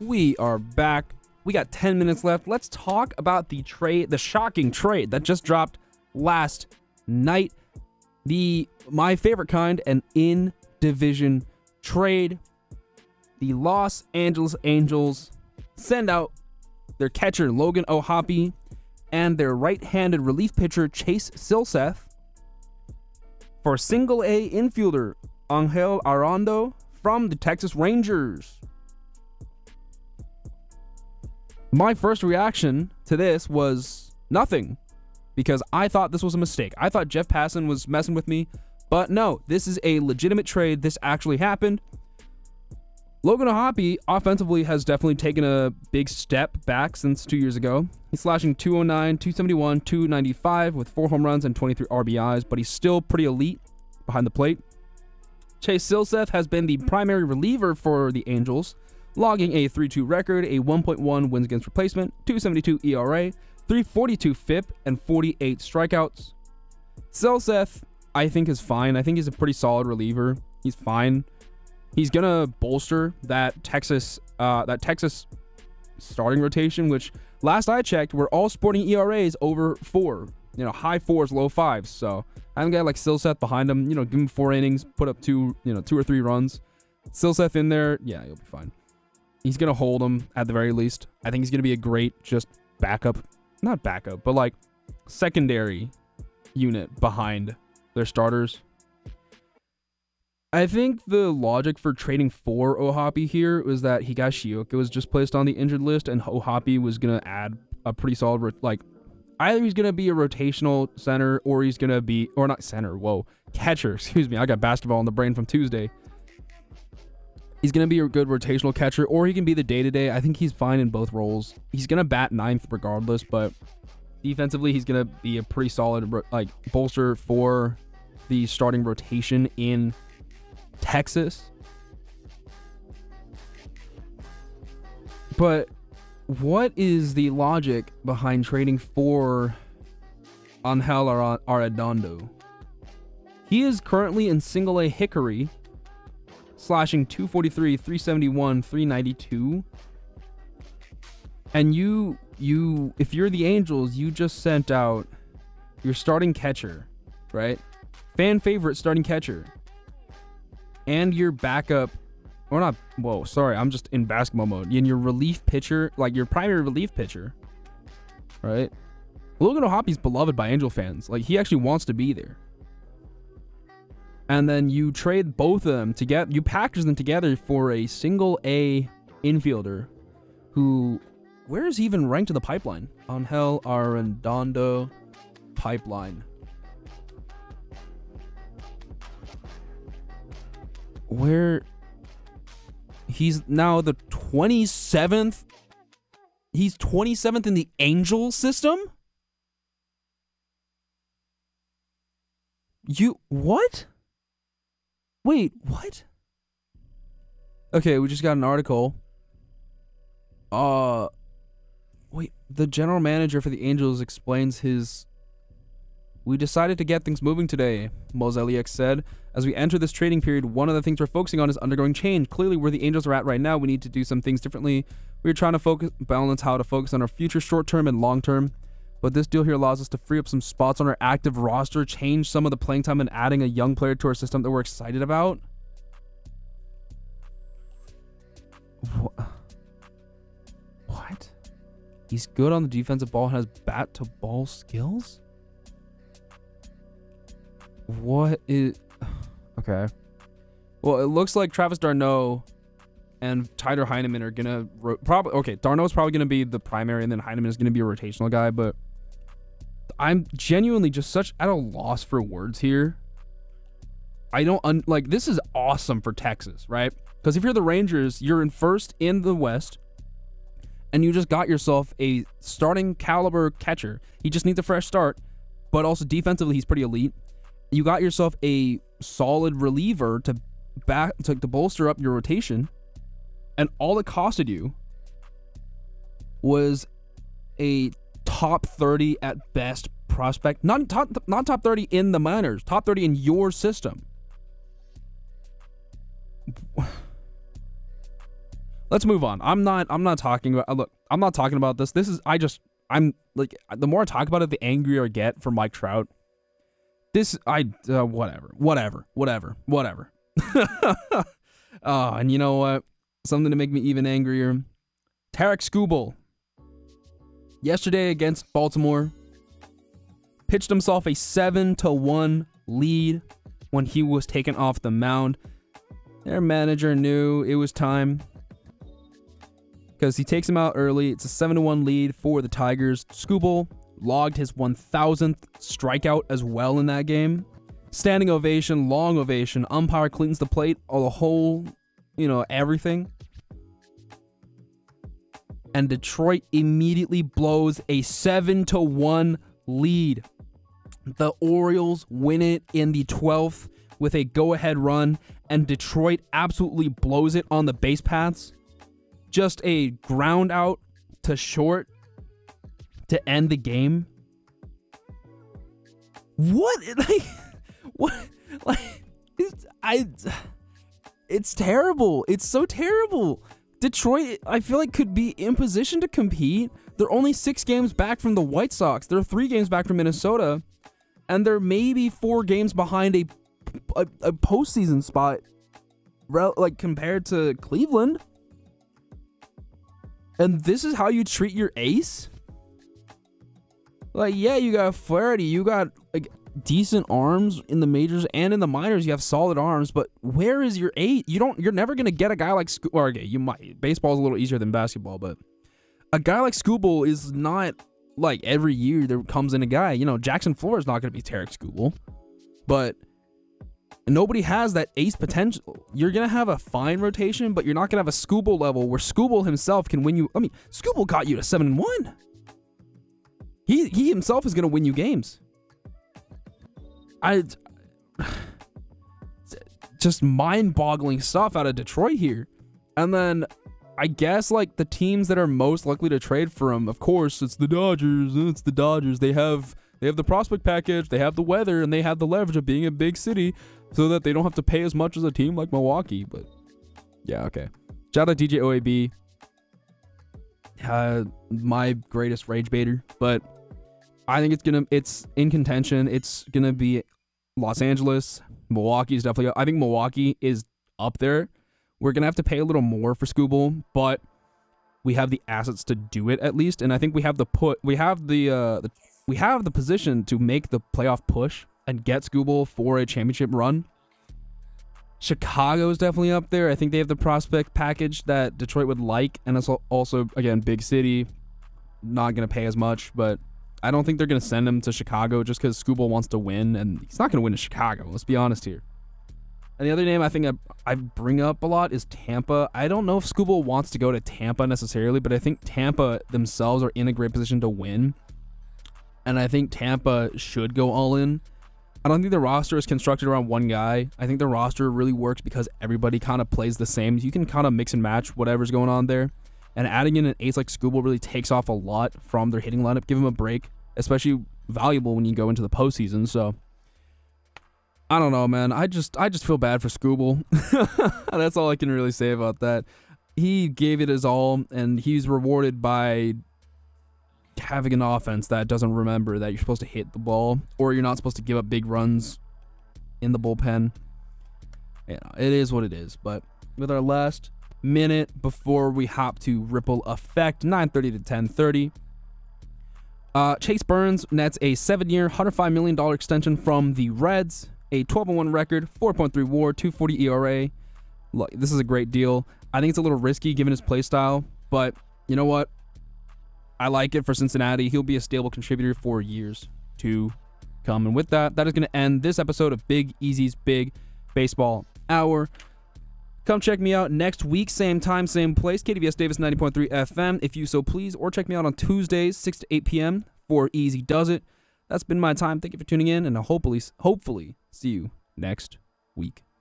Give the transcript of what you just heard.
We are back. We got 10 minutes left. Let's talk about the shocking trade that just dropped last night. My favorite kind, an in-division trade. The Los Angeles Angels send out their catcher Logan O'Hoppe and their right-handed relief pitcher Chase Silseth for single-A infielder Angel Arrondo from the Texas Rangers. My first reaction to this was nothing, because I thought this was a mistake. I thought Jeff Passan was messing with me, but no, this is a legitimate trade. This actually happened. Logan O'Hoppe offensively has definitely taken a big step back since 2 years ago. He's slashing 209, 271, 295 with 4 home runs and 23 RBIs, but he's still pretty elite behind the plate. Chase Silseth has been the primary reliever for the Angels, logging a 3.2 record, a 1.1 wins against replacement, 2.72 ERA, 3.42 FIP, and 48 strikeouts. Silseth, I think, is fine. I think he's a pretty solid reliever. He's fine. He's gonna bolster that Texas starting rotation, which last I checked were all sporting ERAs over 4. High 4s, low 5s. So I have a guy like Silseth behind him. Give him 4 innings, put up 2 or 3 runs. Silseth in there, yeah, you'll be fine. He's going to hold him at the very least. I think he's going to be a great just not backup, but like secondary unit behind their starters. I think the logic for trading for O'Hoppe here was that Higashioka was just placed on the injured list, and O'Hoppe was going to add a pretty solid, either he's going to be a rotational center or he's going to be, or not center, catcher, excuse me. I got basketball in the brain from Tuesday. He's going to be a good rotational catcher, or he can be the day-to-day. I think he's fine in both roles. He's going to bat 9th regardless, but defensively, he's going to be a pretty solid bolster for the starting rotation in Texas. But what is the logic behind trading for Angel Arredondo? He is currently in single-A Hickory, slashing 243, 371, 392. And you if you're the Angels, you just sent out your starting catcher, right? Fan favorite starting catcher. And your backup, or not, I'm just in basketball mode. And your relief pitcher, your primary relief pitcher, right? Logan O'Hoppe's beloved by Angel fans. He actually wants to be there. And then you trade both of them together. You package them together for a single-A infielder who, where is he even ranked in the pipeline? Angel Arredondo pipeline. Where he's now the 27th. He's 27th in the Angel system? What? Wait, what? Okay, we just got an article. Wait, the general manager for the Angels explains we decided to get things moving today, Mozeliak said. As we enter this trading period, one of the things we're focusing on is undergoing change. Clearly, where the Angels are at right now, we need to do some things differently. We're trying to balance how to focus on our future short-term and long-term. But this deal here allows us to free up some spots on our active roster, change some of the playing time, and adding a young player to our system that we're excited about. What? He's good on the defensive ball and has bat-to-ball skills? What is... Okay. Well, it looks like Travis d'Arnaud and Tyler Heineman are going to... d'Arnaud is probably going to be the primary, and then Heineman is going to be a rotational guy, but I'm genuinely just such at a loss for words here. I don't... this is awesome for Texas, right? Because if you're the Rangers, you're in first in the West, and you just got yourself a starting caliber catcher. He just needs a fresh start, but also defensively, he's pretty elite. You got yourself a solid reliever to bolster up your rotation, and all it costed you was a top 30 at best prospect, not top 30 in the minors, top 30 in your system. let's move on. I'm not talking about. Look, I'm not talking about this. I'm like, the more I talk about it, the angrier I get for Mike Trout. Whatever. And you know what? Something to make me even angrier. Tarik Skubal, yesterday against Baltimore, pitched himself a 7-1 lead when he was taken off the mound. Their manager knew it was time because he takes him out early. It's a 7-1 lead for the Tigers. Skubal logged his 1,000th strikeout as well in that game. Standing ovation, long ovation. Umpire cleans the plate, all the whole, everything. And Detroit immediately blows a 7-1 lead. The Orioles win it in the 12th with a go-ahead run, and Detroit absolutely blows it on the base paths. Just a ground out to short to end the game. What? It's terrible. It's so terrible. Detroit, I feel like, could be in position to compete. They're only 6 games back from the White Sox. They're 3 games back from Minnesota. And they're maybe 4 games behind a postseason spot, compared to Cleveland. And this is how you treat your ace? Yeah, you got Flaherty, you got decent arms in the majors and in the minors. You have solid arms, but where is your ace? You're never gonna get a guy like you might. Baseball's a little easier than basketball, but a guy like Skubal is not like every year there comes in a guy. Jackson Flores is not gonna be Tarik Skubal, but nobody has that ace potential. You're gonna have a fine rotation, but you're not gonna have a Skubal level where Skubal himself can win you. I mean, Skubal got you to 7-1. He himself is gonna win you games. Just mind-boggling stuff out of Detroit here. And then I guess the teams that are most likely to trade for him, of course, it's the Dodgers. They have the prospect package, they have the weather, and they have the leverage of being a big city so that they don't have to pay as much as a team like Milwaukee. But yeah, okay. Shout out DJ OAB. My greatest rage baiter, but I think it's in contention. It's gonna be Los Angeles. Milwaukee's definitely. I think Milwaukee is up there. We're gonna have to pay a little more for Skubal, but we have the assets to do it at least, and I think we have the position to make the playoff push and get Skubal for a championship run. Chicago is definitely up there. I think they have the prospect package that Detroit would like, and it's also, again, big city, not going to pay as much, but I don't think they're going to send him to Chicago just because Skubal wants to win, and he's not going to win in Chicago. Let's be honest here. And the other name I think I bring up a lot is Tampa. I don't know if Skubal wants to go to Tampa necessarily, but I think Tampa themselves are in a great position to win, and I think Tampa should go all in. I don't think the roster is constructed around one guy. I think the roster really works because everybody kind of plays the same. You can kind of mix and match whatever's going on there. And adding in an ace like Skubal really takes off a lot from their hitting lineup. Give him a break, especially valuable when you go into the postseason. So I don't know, man. I just feel bad for Skubal. That's all I can really say about that. He gave it his all, and he's rewarded by having an offense that doesn't remember that you're supposed to hit the ball or you're not supposed to give up big runs in the bullpen. Yeah, it is what it is. But with our last minute before we hop to Ripple Effect, 9:30 to 10:30, Chase Burns nets a 7-year, $105 million extension from the Reds, a 12-1 record, 4.3 WAR, 2.40 ERA. Look, this is a great deal. I think it's a little risky given his play style, but you know what? I like it for Cincinnati. He'll be a stable contributor for years to come. And with that, that is going to end this episode of Big Easy's Big Baseball Hour. Come check me out next week, same time, same place, KDVS Davis 90.3 FM, if you so please, or check me out on Tuesdays, 6 to 8 p.m. for Easy Does It. That's been my time. Thank you for tuning in, and I'll hopefully see you next week.